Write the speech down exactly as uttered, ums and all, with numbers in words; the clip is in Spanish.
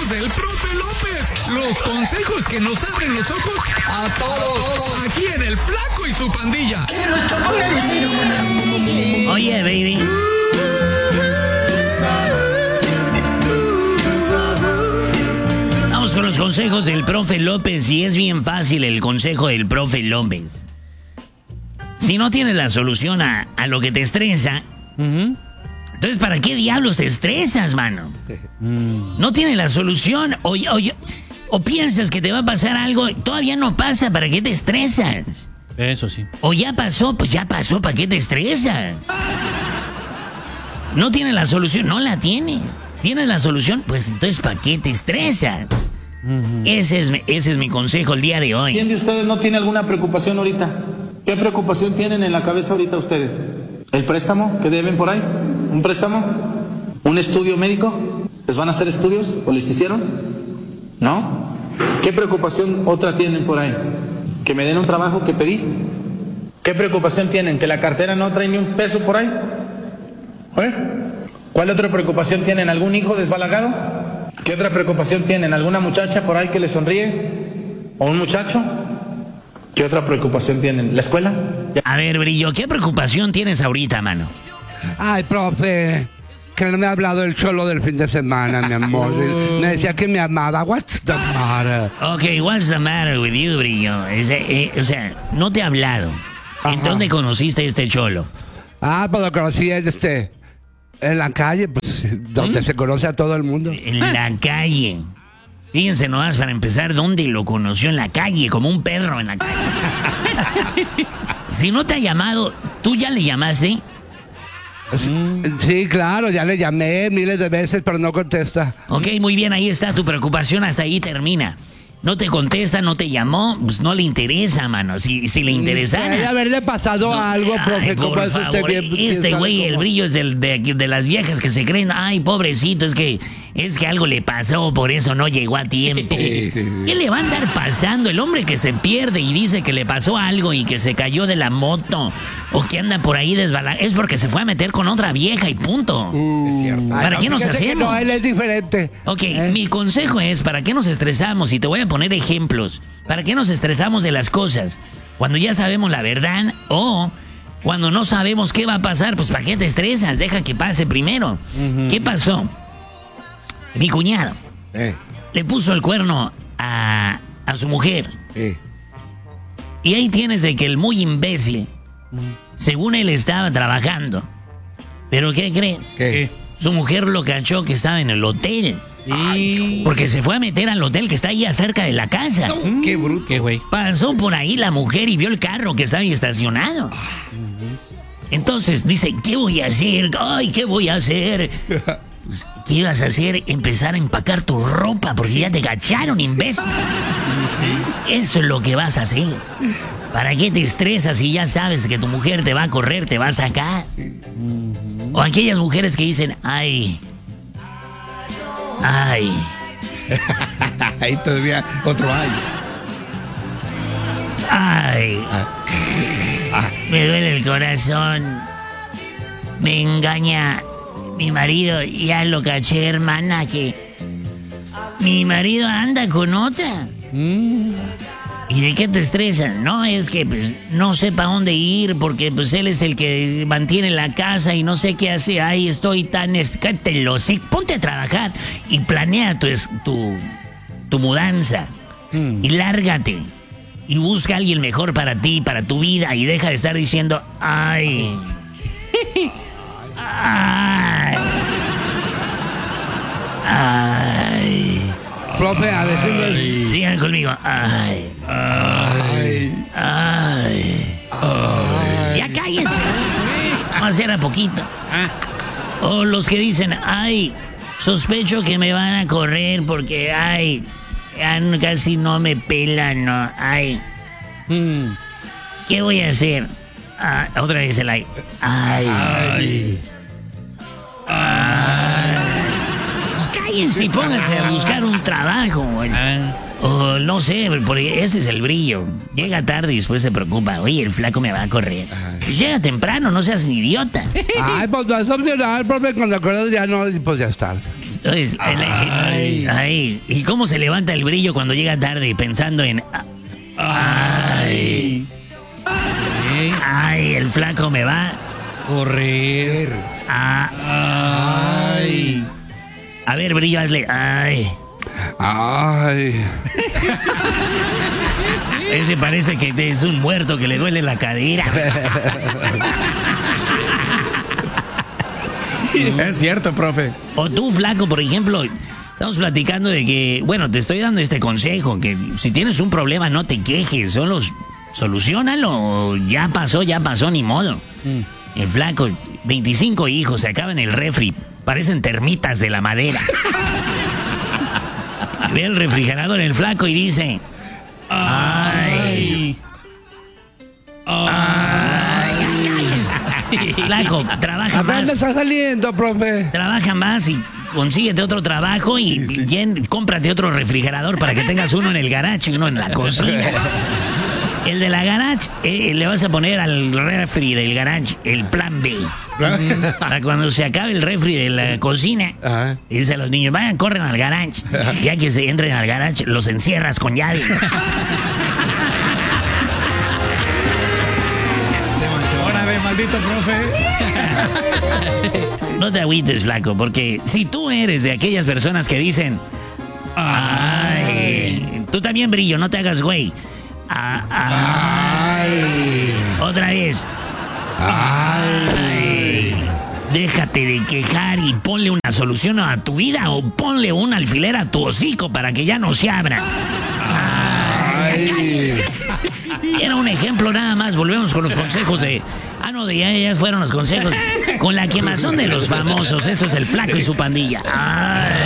consejos del profe López. Los consejos que nos abren los ojos a todos. Aquí en El Flaco y su pandilla. Oye, baby. Vamos con los consejos del profe López y es bien fácil el consejo del profe López. Si no tienes la solución a, a lo que te estresa, uh-huh. entonces ¿para qué diablos te estresas, mano? Mm. No tienes la solución o, o, o piensas que te va a pasar algo, todavía no pasa, ¿para qué te estresas? Eso sí. O ya pasó, pues ya pasó, ¿para qué te estresas? No tienes la solución, no la tienes. ¿Tienes la solución? Pues entonces ¿para qué te estresas? Uh-huh. Ese es, ese es mi consejo el día de hoy. ¿Quién de ustedes no tiene alguna preocupación ahorita? ¿Qué preocupación tienen en la cabeza ahorita ustedes? ¿El préstamo que deben por ahí? ¿Un préstamo? ¿Un estudio médico? ¿Les van a hacer estudios o les hicieron? ¿No? ¿Qué preocupación otra tienen por ahí? ¿Que me den un trabajo que pedí? ¿Qué preocupación tienen? ¿Que la cartera no trae ni un peso por ahí? ¿Eh? ¿Cuál otra preocupación tienen? ¿Algún hijo desbalagado? ¿Qué otra preocupación tienen? ¿Alguna muchacha por ahí que les sonríe? ¿O un muchacho? ¿Qué otra preocupación tienen? ¿La escuela? A ver, Brillo, ¿qué preocupación tienes ahorita, mano? Ay, profe, que no me ha hablado el cholo del fin de semana, mi amor. Me decía que me amaba. What's the matter? Ok, what's the matter with you, Brillo? Es, eh, o sea, no te ha hablado. ¿En dónde conociste a este cholo? Ah, pues lo conocí en, este, en la calle, pues, donde ¿Mm? se conoce a todo el mundo. En la calle. Fíjense nomás, para empezar, ¿dónde lo conoció? En la calle, como un perro en la calle. Si no te ha llamado, ¿tú ya le llamaste? Sí, claro, ya le llamé miles de veces, pero no contesta. Ok, muy bien, ahí está tu preocupación, hasta ahí termina. No te contesta, no te llamó, pues no le interesa, mano. Si, si le interesara... Debe haberle pasado no, algo, profe. Ay, por favor, usted bien, este güey, el Brillo es el de, de las viejas que se creen, ay, pobrecito, es que es que algo le pasó, por eso no llegó a tiempo. Sí, sí, sí. ¿Qué le va a andar pasando? El hombre que se pierde y dice que le pasó algo y que se cayó de la moto o que anda por ahí desbalagado, es porque se fue a meter con otra vieja y punto. Uh, es cierto. ¿Para ay, qué no, nos hacemos? No, él es diferente. Ok, ¿Eh? Mi consejo es, ¿para qué nos estresamos? Y te voy a poner ejemplos. ¿Para qué nos estresamos de las cosas? Cuando ya sabemos la verdad o cuando no sabemos qué va a pasar, pues ¿para qué te estresas? Deja que pase primero. Uh-huh. ¿Qué pasó? Mi cuñado eh. le puso el cuerno a, a su mujer. Eh. Y ahí tienes de que el muy imbécil, uh-huh. según él estaba trabajando. ¿Pero qué crees? ¿Qué? Su mujer lo cachó que estaba en el hotel. Ay, porque se fue a meter al hotel que está ahí cerca de la casa. No, qué bruto. Qué güey. Pasó por ahí la mujer y vio el carro que estaba ahí estacionado. Entonces dice, ¿qué voy a hacer? Ay, ¿qué voy a hacer? Pues, ¿qué ibas a hacer? Empezar a empacar tu ropa porque ya te cacharon, imbécil. ¿Sí? Eso es lo que vas a hacer. ¿Para qué te estresas si ya sabes que tu mujer te va a correr, te va a sacar? Sí. O aquellas mujeres que dicen, ay... Ay. Ahí todavía otro ay. Ay. Ah. Ah. Me duele el corazón. Me engaña mi marido. Ya lo caché, hermana, que mi marido anda con otra. Mm. ¿Y de qué te estresas? No, es que pues no sé para dónde ir porque pues él es el que mantiene la casa y no sé qué hace. Ay, estoy tan escátelo, sí, ponte a trabajar y planea tu tu, tu mudanza mm. y lárgate y busca a alguien mejor para ti, para tu vida y deja de estar diciendo ay, ay, ay. Profe, a decirlo. Digan conmigo. Ay. Ay. Ay. Ay. Ya cállense. Vamos a hacer a poquito. O los que dicen, ay, sospecho que me van a correr porque, ay, ya casi no me pelan, no. Ay. Mm. ¿Qué voy a hacer? Ah, otra vez el ay. Ay. Ay. Ay. Pues cállense y pónganse a buscar un trabajo, güey. O no sé, porque ese es el brillo. Llega tarde y después se preocupa. Oye, el flaco me va a correr. Pues llega temprano, no seas idiota. Ay, pues no es opcional, profe. Cuando acuerdas ya no, pues ya es tarde. Entonces, el- el- ay, ¿y cómo se levanta el brillo cuando llega tarde pensando en... Ay, ay, el flaco me va Correr. a... Ay. A ver, brillo, hazle... Ay, Ay. ese parece que es un muerto que le duele la cadera. Es cierto, profe. O tú, flaco, por ejemplo, estamos platicando de que, bueno, te estoy dando este consejo, que si tienes un problema no te quejes, solo solucionalo, ya pasó, ya pasó, ni modo. El flaco, veinticinco hijos, se acaban el refri, parecen termitas de la madera. Ve el refrigerador el flaco y dice, ay, ay, ay, flaco, trabaja ¿A dónde más. está saliendo, profe? Trabaja más y consíguete otro trabajo y bien, cómprate otro refrigerador para que tengas uno en el garage y uno en la cocina. El de la garage, eh, le vas a poner al refri del garage el plan B. Para cuando se acabe el refri de la cocina, Ajá. dice a los niños, vayan, corren al garage. Ya que se entren al garage, los encierras con llave. Ahora ve, maldito profe. No te agüites, flaco, porque si tú eres de aquellas personas que dicen, ay, tú también, brillo, no te hagas güey. Ah, ay. Otra vez. Ay. Déjate de quejar y ponle una solución a tu vida o ponle un alfiler a tu hocico para que ya no se abra. Ay, cállese. Era un ejemplo nada más. Volvemos con los consejos de... Ah, no, de ya, ya fueron los consejos. Con la quemazón de los famosos. Eso es el flaco y su pandilla. Ay.